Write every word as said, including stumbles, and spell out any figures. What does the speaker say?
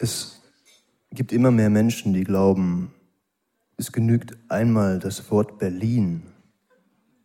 Es gibt immer mehr Menschen, die glauben, es genügt einmal das Wort Berlin